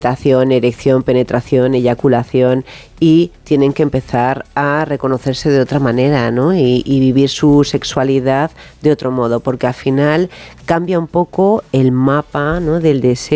erección, penetración, eyaculación, y tienen que empezar a reconocerse de otra manera, ¿no? Y vivir su sexualidad de otro modo, porque al final cambia un poco el mapa, ¿no?, del deseo